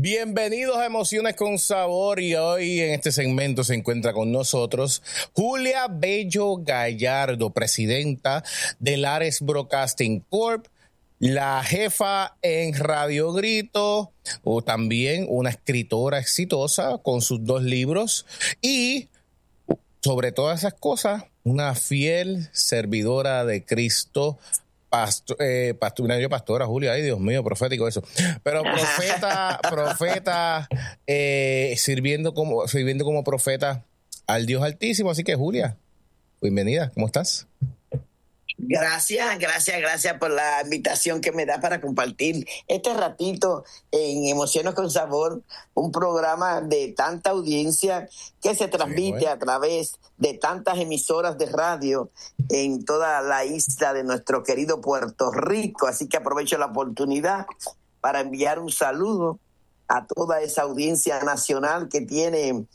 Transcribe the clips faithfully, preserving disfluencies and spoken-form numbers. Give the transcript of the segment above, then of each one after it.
Bienvenidos a Emociones con Sabor y hoy en este segmento se encuentra con nosotros Julia Bello Gallardo, presidenta de Lares Broadcasting Corp, la jefa en Radio Grito, o también una escritora exitosa con sus dos libros y sobre todas esas cosas, una fiel servidora de Cristo. Pastor, eh, pastor, yo pastora, Julia, ay Dios mío, profético eso. Pero profeta, profeta, eh, sirviendo como, sirviendo como profeta al Dios Altísimo. Así que, Julia, bienvenida, ¿cómo estás? Gracias, gracias, gracias por la invitación que me da para compartir este ratito en Emociones con Sabor, un programa de tanta audiencia que se transmite sí, bueno. a través de tantas emisoras de radio en toda la isla de nuestro querido Puerto Rico. Así que aprovecho la oportunidad para enviar un saludo a toda esa audiencia nacional que tiene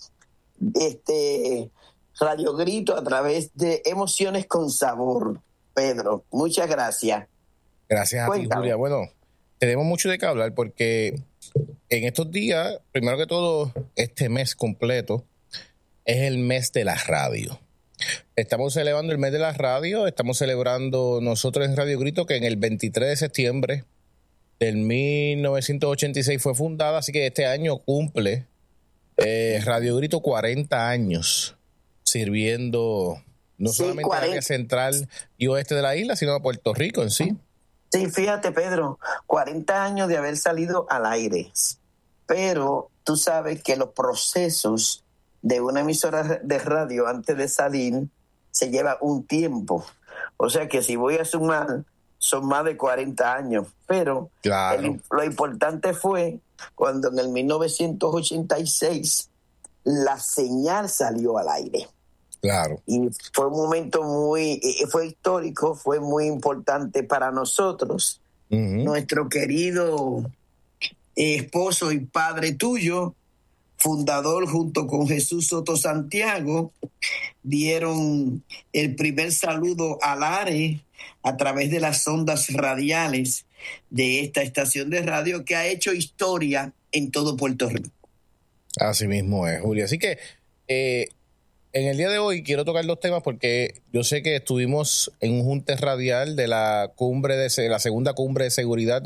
este Radio Grito a través de Emociones con Sabor. Pedro, muchas gracias. Gracias a Cuéntame. ti, Julia. Bueno, tenemos mucho de qué hablar porque en estos días, primero que todo, este mes completo es el mes de la radio. Estamos celebrando el mes de la radio, estamos celebrando nosotros en Radio Grito que en el veintitrés de septiembre del mil novecientos ochenta y seis fue fundada, así que este año cumple eh, Radio Grito cuarenta años sirviendo no sí, solamente el área central y oeste de la isla, sino a Puerto Rico en sí. Sí, fíjate, Pedro, cuarenta años de haber salido al aire. Pero tú sabes que los procesos de una emisora de radio antes de salir se lleva un tiempo. O sea que si voy a sumar, son más de cuarenta años. Pero claro. el, lo importante fue cuando en el mil novecientos ochenta y seis la señal salió al aire. Claro. Y fue un momento muy, fue histórico, fue muy importante para nosotros. Uh-huh. Nuestro querido esposo y padre tuyo, fundador junto con Jesús Soto Santiago, dieron el primer saludo al Lares a través de las ondas radiales de esta estación de radio que ha hecho historia en todo Puerto Rico. Así mismo es, Julia. Así que eh, en el día de hoy quiero tocar dos temas porque yo sé que estuvimos en un junte radial de la cumbre de la segunda cumbre de seguridad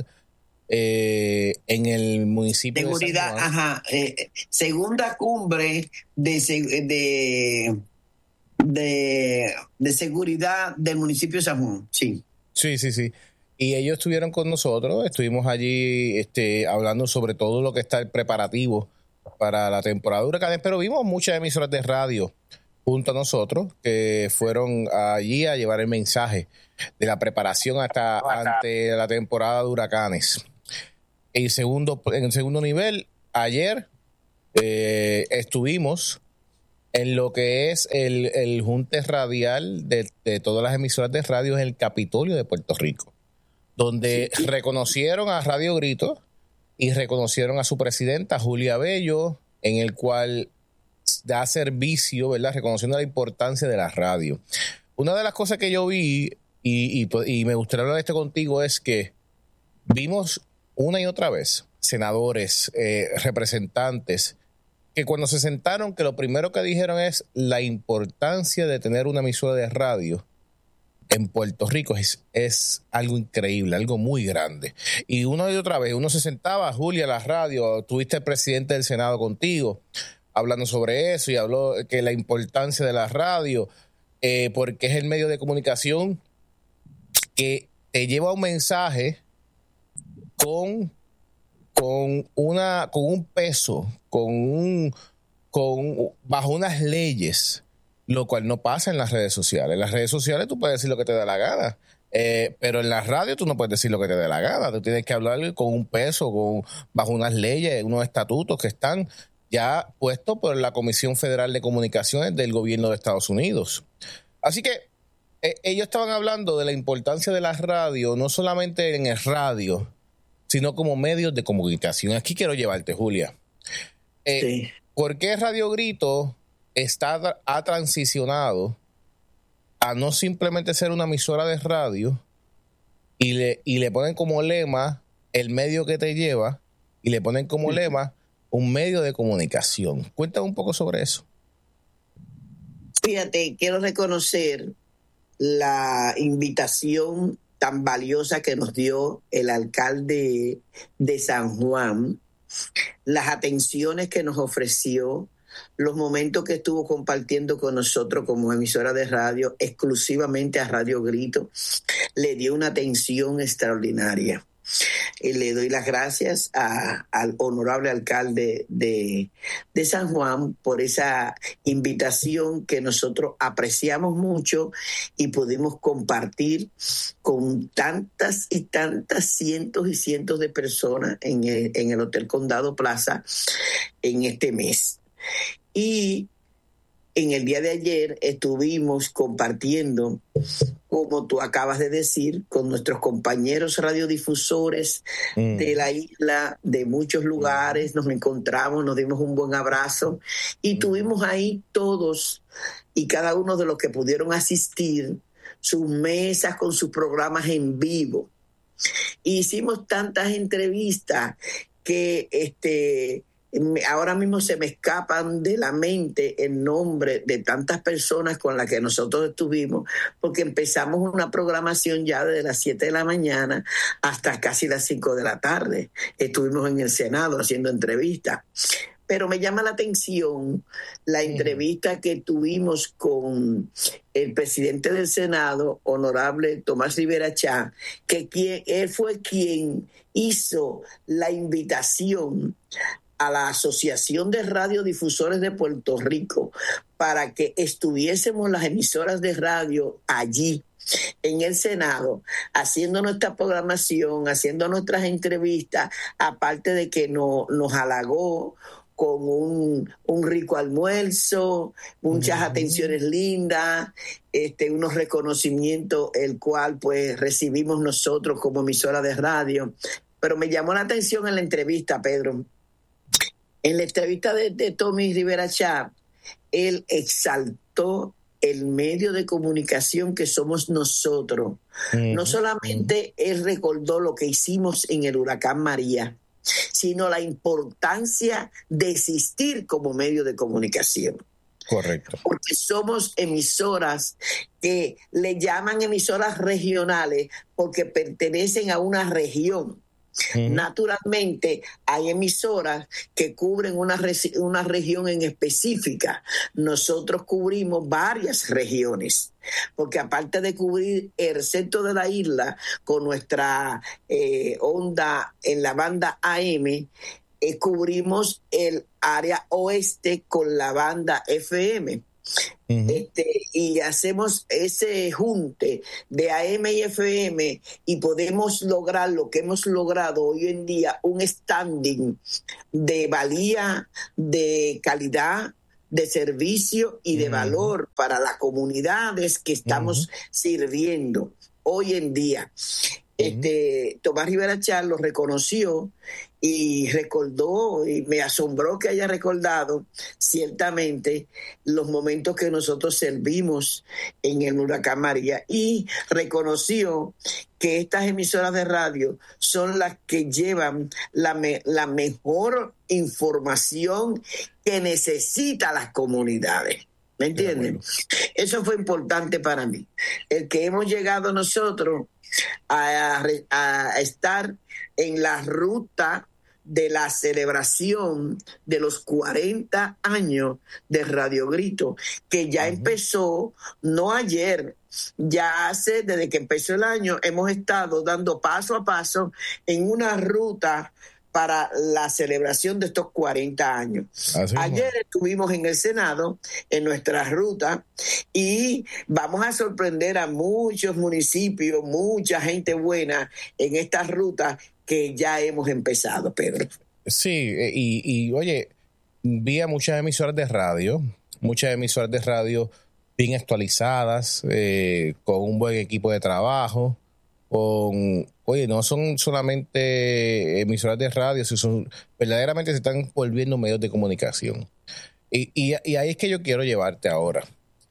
eh, en el municipio seguridad, de San Juan. Ajá, eh, segunda cumbre de, de, de, de seguridad del municipio de San Juan, sí. Sí, sí, sí. Y ellos estuvieron con nosotros, estuvimos allí este, hablando sobre todo lo que está el preparativo para la temporada de huracanes, pero vimos muchas emisoras de radio junto a nosotros que fueron allí a llevar el mensaje de la preparación hasta ante la temporada de huracanes. En segundo, en el segundo nivel, ayer eh, estuvimos en lo que es el, el junte radial de, de todas las emisoras de radio en el Capitolio de Puerto Rico, donde sí. reconocieron a Radio Grito y reconocieron a su presidenta, Julia Bello, en el cual da servicio, ¿verdad? Reconociendo la importancia de la radio. Una de las cosas que yo vi, y, y, y me gustaría hablar de esto contigo, es que vimos una y otra vez senadores, eh, representantes, que cuando se sentaron, que lo primero que dijeron es la importancia de tener una emisora de radio en Puerto Rico es, es algo increíble, algo muy grande. Y una y otra vez, uno se sentaba, Julia, la radio, tuviste el presidente del Senado contigo, hablando sobre eso, y habló que la importancia de la radio, eh, porque es el medio de comunicación que te lleva un mensaje con, con, una, con un peso, con un, con, bajo unas leyes, lo cual no pasa en las redes sociales. En las redes sociales tú puedes decir lo que te da la gana, eh, pero en la radio tú no puedes decir lo que te dé la gana. Tú tienes que hablar con un peso, con, bajo unas leyes, unos estatutos que están ya puestos por la Comisión Federal de Comunicaciones del gobierno de Estados Unidos. Así que eh, ellos estaban hablando de la importancia de la radio, no solamente en el radio, sino como medios de comunicación. Aquí quiero llevarte, Julia. Eh, sí. ¿Por qué Radio Grito está, ha transicionado a no simplemente ser una emisora de radio y le, y le ponen como lema el medio que te lleva, y le ponen como lema un medio de comunicación. Cuéntame un poco sobre eso. Fíjate, quiero reconocer la invitación tan valiosa que nos dio el alcalde de San Juan, las atenciones que nos ofreció, los momentos que estuvo compartiendo con nosotros como emisora de radio, exclusivamente a Radio Grito, le dio una atención extraordinaria. Y le doy las gracias a, al honorable alcalde de, de San Juan por esa invitación que nosotros apreciamos mucho y pudimos compartir con tantas y tantas cientos y cientos de personas en el, en el Hotel Condado Plaza en este mes. Y en el día de ayer estuvimos compartiendo, como tú acabas de decir, con nuestros compañeros radiodifusores mm. de la isla, de muchos lugares. Nos encontramos, nos dimos un buen abrazo y mm. tuvimos ahí todos y cada uno de los que pudieron asistir sus mesas con sus programas en vivo. Hicimos tantas entrevistas que este... ahora mismo se me escapan de la mente el nombre de tantas personas con las que nosotros estuvimos, porque empezamos una programación ya desde las siete de la mañana hasta casi las cinco de la tarde. Estuvimos en el Senado haciendo entrevistas. Pero me llama la atención la entrevista que tuvimos con el presidente del Senado, honorable Tomás Rivera Chá, que quien, él fue quien hizo la invitación a la Asociación de Radiodifusores de Puerto Rico para que estuviésemos las emisoras de radio allí en el Senado, haciendo nuestra programación, haciendo nuestras entrevistas, aparte de que no, nos halagó con un, un rico almuerzo, muchas uh-huh. atenciones lindas, este, unos reconocimientos, el cual pues recibimos nosotros como emisora de radio. Pero me llamó la atención en la entrevista, Pedro. En la entrevista de, de Tommy Rivera Chá, él exaltó el medio de comunicación que somos nosotros. Mm. No solamente él recordó lo que hicimos en el huracán María, sino la importancia de existir como medio de comunicación. Correcto. Porque somos emisoras que le llaman emisoras regionales porque pertenecen a una región. Uh-huh. Naturalmente hay emisoras que cubren una, re- una región en específica. Nosotros cubrimos varias regiones, porque aparte de cubrir el centro de la isla con nuestra eh, onda en la banda A M, eh, cubrimos el área oeste con la banda F M. Uh-huh. Este, y hacemos ese junte de A M y F M y podemos lograr lo que hemos logrado hoy en día, un standing de valía, de calidad, de servicio y de uh-huh. valor para las comunidades que estamos uh-huh. sirviendo hoy en día. Este, Tomás Rivera Chá lo reconoció y recordó, y me asombró que haya recordado ciertamente los momentos que nosotros servimos en el huracán María, y reconoció que estas emisoras de radio son las que llevan la, me, la mejor información que necesitan las comunidades. ¿Me entienden? Bueno. Eso fue importante para mí. El que hemos llegado nosotros a, a estar en la ruta de la celebración de los cuarenta años de Radio Grito, que ya uh-huh. empezó, no ayer, ya hace, desde que empezó el año, hemos estado dando paso a paso en una ruta para la celebración de estos cuarenta años. Así Ayer es. Estuvimos en el Senado, en nuestra ruta, y vamos a sorprender a muchos municipios, mucha gente buena en esta ruta que ya hemos empezado, Pedro. Sí, y, y oye, vi a muchas emisoras de radio, muchas emisoras de radio bien actualizadas, eh, con un buen equipo de trabajo, con, oye, no son solamente emisoras de radio, sino son, verdaderamente se están volviendo medios de comunicación. Y, y, y ahí es que yo quiero llevarte ahora.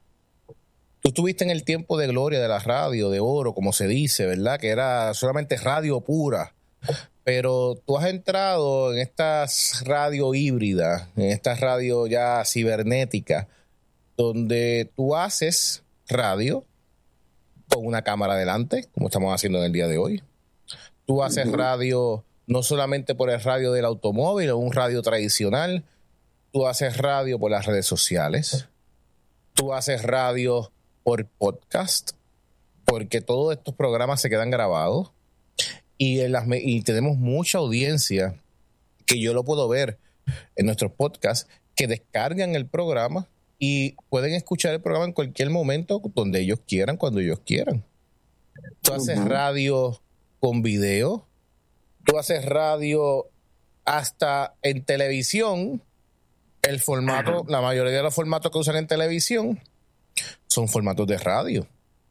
Tú estuviste en el tiempo de gloria de la radio, de oro, como se dice, ¿verdad? Que era solamente radio pura. pero tú has entrado en estas radio híbridas, en estas radio ya cibernéticas, donde tú haces radio con una cámara delante, como estamos haciendo en el día de hoy. Tú haces uh-huh. radio no solamente por el radio del automóvil o un radio tradicional, tú haces radio por las redes sociales, tú haces radio por podcast, porque todos estos programas se quedan grabados y, en las, y tenemos mucha audiencia que yo lo puedo ver en nuestros podcasts que descargan el programa y pueden escuchar el programa en cualquier momento donde ellos quieran, cuando ellos quieran. Tú haces uh-huh. radio con video, tú haces radio hasta en televisión. El formato, uh-huh. la mayoría de los formatos que usan en televisión son formatos de radio.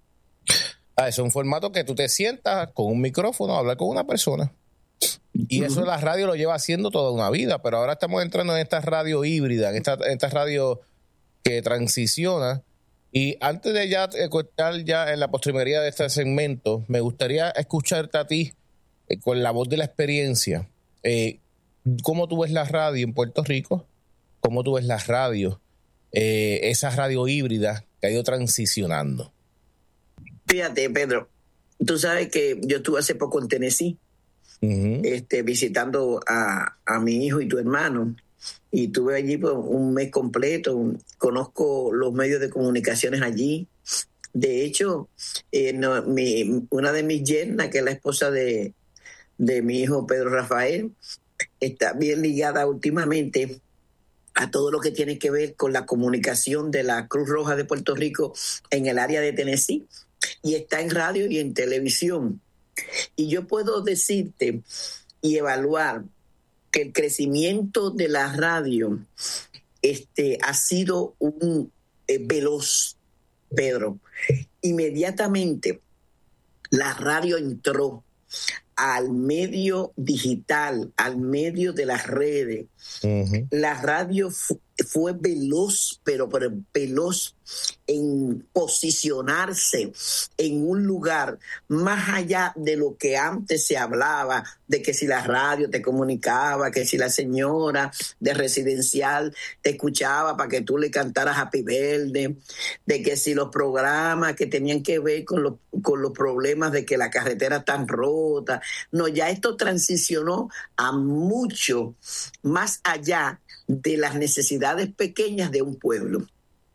Ah, es un formato que tú te sientas con un micrófono a hablar con una persona. Y eso la radio lo lleva haciendo toda una vida, pero ahora estamos entrando en esta radio híbrida, en esta, en esta radio que transiciona. Y antes de ya cortar ya en la postrimería de este segmento, me gustaría escucharte a ti eh, con la voz de la experiencia. Eh, ¿Cómo tú ves la radio en Puerto Rico? ¿Cómo tú ves la radio? Eh, esa radio híbrida que ha ido transicionando. Fíjate, Pedro, tú sabes que yo estuve hace poco en Tennessee, uh-huh. este, visitando a, a mi hijo y tu hermano, y estuve allí por un mes completo. Conozco los medios de comunicaciones allí. De hecho, eh, no, mi, una de mis yernas, que es la esposa de, de mi hijo Pedro Rafael, está bien ligada últimamente a todo lo que tiene que ver con la comunicación de la Cruz Roja de Puerto Rico en el área de Tennessee, y está en radio y en televisión. Y yo puedo decirte y evaluar que el crecimiento de la radio este, ha sido un eh, veloz, Pedro. Inmediatamente la radio entró al medio digital, al medio de las redes. Uh-huh. La radio fu- fue veloz, pero, pero veloz en posicionarse en un lugar más allá de lo que antes se hablaba, de que si la radio te comunicaba, que si la señora de residencial te escuchaba para que tú le cantaras Happy Birthday, de que si los programas que tenían que ver con los, con los problemas de que la carretera está rota. No, ya esto transicionó a mucho más allá de las necesidades pequeñas de un pueblo.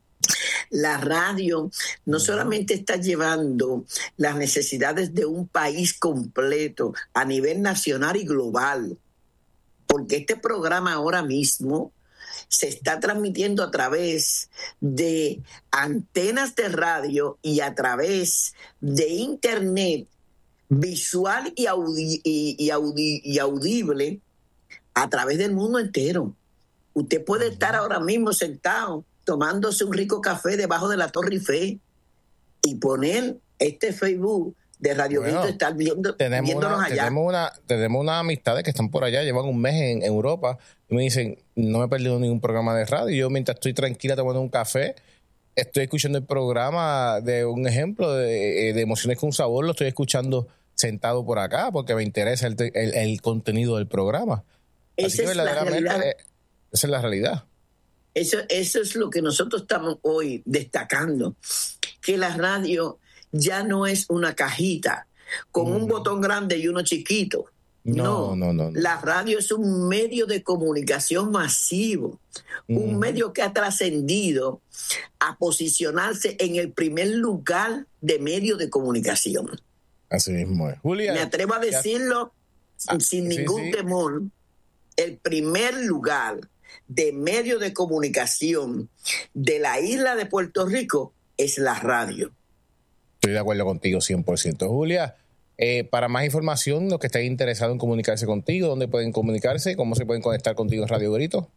La radio no solamente está llevando las necesidades de un país completo a nivel nacional y global, porque este programa ahora mismo se está transmitiendo a través de antenas de radio y a través de internet visual y, audi- y, y, audi- y audible a través del mundo entero. Usted puede estar ahora mismo sentado tomándose un rico café debajo de la Torre Eiffel y poner este Facebook de Radio bueno, Grito, estar viendo, tenemos viéndonos una, allá. Tenemos una, tenemos unas amistades que están por allá, llevan un mes en, en Europa, y me dicen, no me he perdido ningún programa de radio. Yo mientras estoy tranquila tomando un café, estoy escuchando el programa de un ejemplo de, de Emociones con Sabor, lo estoy escuchando sentado por acá porque me interesa el, el, el contenido del programa. Esa Así que es verdaderamente la realidad. Esa es la realidad. Eso, eso es lo que nosotros estamos hoy destacando, que la radio ya no es una cajita con mm. un botón grande y uno chiquito. No, no, no, no, no. La radio es un medio de comunicación masivo, mm. un medio que ha trascendido a posicionarse en el primer lugar de medio de comunicación. Así mismo es. Julia, me atrevo a decirlo ya. sin sí, ningún sí. temor, el primer lugar de medio de comunicación de la isla de Puerto Rico es la radio. Estoy de acuerdo contigo cien por ciento. Julia, eh, para más información, los que estén interesados en comunicarse contigo, ¿dónde pueden comunicarse? ¿Cómo se pueden conectar contigo en Radio Grito?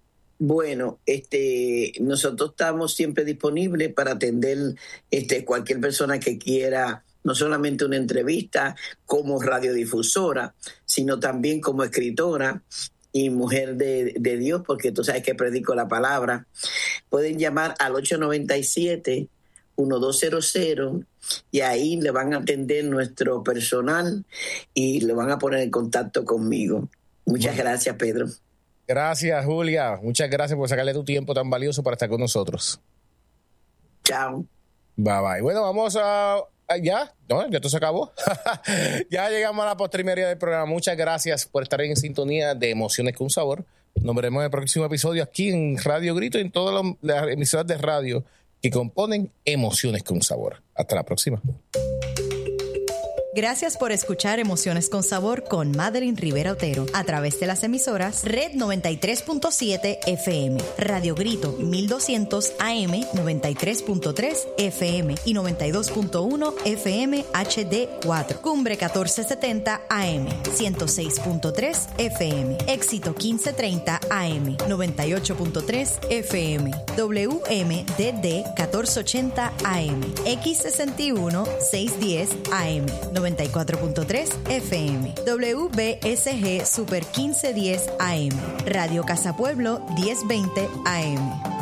Bueno, este, nosotros estamos siempre disponibles para atender este, cualquier persona que quiera no solamente una entrevista como radiodifusora, sino también como escritora y mujer de, de Dios, porque tú sabes que predico la palabra. Pueden llamar al ocho nueve siete, uno dos cero cero y ahí le van a atender nuestro personal y le van a poner en contacto conmigo. Muchas bueno. gracias, Pedro. Gracias, Julia. Muchas gracias por sacarle tu tiempo tan valioso para estar con nosotros. Chao. Bye, bye. Bueno, vamos a... ¿Ya? ¿No? ¿Ya todo se acabó? Ya llegamos a la postrimería del programa. Muchas gracias por estar en sintonía de Emociones con Sabor. Nos veremos en el próximo episodio aquí en Radio Grito y en todas las emisoras de radio que componen Emociones con Sabor. Hasta la próxima. Gracias por escuchar Emociones con Sabor con Madeline Rivera Otero a través de las emisoras Red noventa y tres punto siete F M, Radio Grito mil doscientos A M noventa y tres punto tres F M y noventa y dos punto uno F M H D cuatro, Cumbre catorce setenta A M ciento seis punto tres F M, Éxito quince treinta A M noventa y ocho punto tres F M, W M D D catorce ochenta A M, X sesenta y uno seiscientos diez A M noventa y cuatro punto tres F M, W B S G Super quince diez A M, Radio Casa Pueblo diez veinte A M.